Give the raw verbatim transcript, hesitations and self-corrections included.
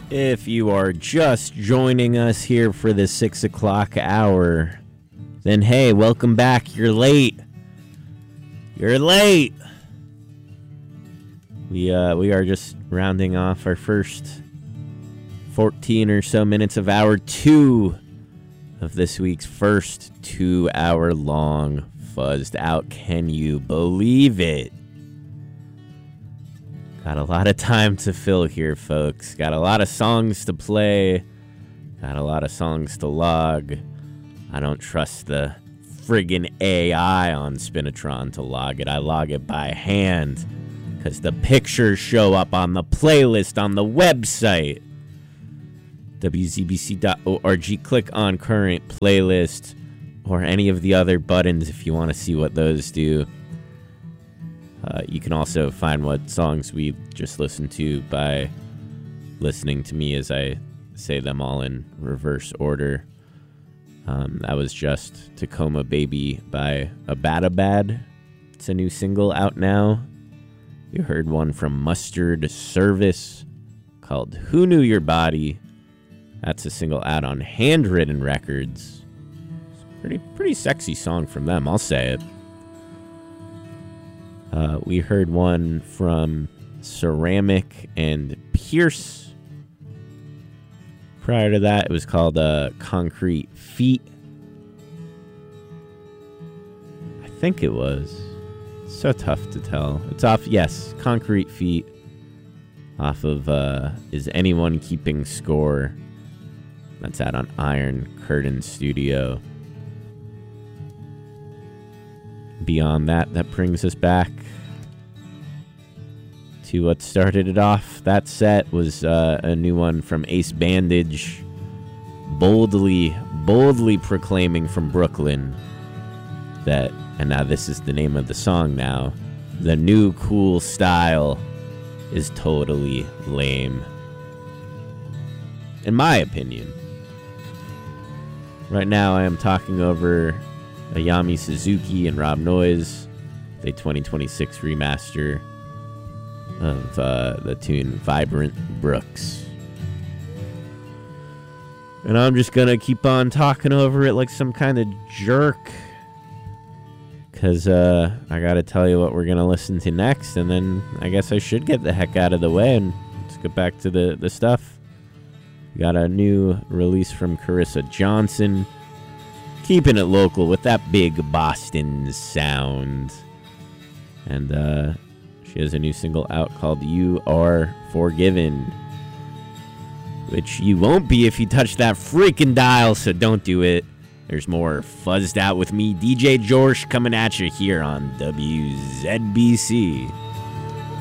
If you are just joining us here for the six o'clock hour, then hey, welcome back. You're late. You're late. We uh we are just rounding off our first fourteen or so minutes of hour two of this week's first two hour long Fuzzed Out. Can you believe it? Got a lot of time to fill here, folks. Got a lot of songs to play. Got a lot of songs to log. I don't trust the friggin' A I on Spinatron to log it. I log it by hand because the pictures show up on the playlist on the website. W Z B C dot org. Click on current playlist or any of the other buttons if you want to see what those do. Uh, you can also find what songs we just listened to by listening to me as I say them all in reverse order. Um, that was just Tacoma Baby by Abadabad. It's a new single out now. You heard one from Mustard Service called Who Knew Your Body. That's a single out on Handwritten Records. It's a pretty, pretty sexy song from them, I'll say it. Uh, we heard one from Ceramic and Pierce. Prior to that, it was called uh, Concrete Feet. I think it was. So tough to tell. It's off, yes, Concrete Feet. Off of uh, Is Anyone Keeping Score? That's out on Iron Curtain Studio. Beyond that, that brings us back to what started it off. That set was uh, a new one from Ace Bandage, boldly, boldly proclaiming from Brooklyn that, and now this is the name of the song now, the new cool style is totally lame. In my opinion. Right now I am talking over Ayami Suzuki and Rob Noyes, the twenty twenty-six remaster of uh, the tune Vibrant Brooks. And I'm just gonna keep on talking over it like some kind of jerk, because uh, I gotta tell you what we're gonna listen to next, and then I guess I should get the heck out of the way and let's get back to the, the stuff. We got a new release from Carissa Johnson, keeping it local with that big Boston sound. And uh, she has a new single out called You Are Forgiven, which you won't be if you touch that freaking dial, so don't do it. There's more Fuzzed Out with me, D J Jorsh, coming at you here on W Z B C.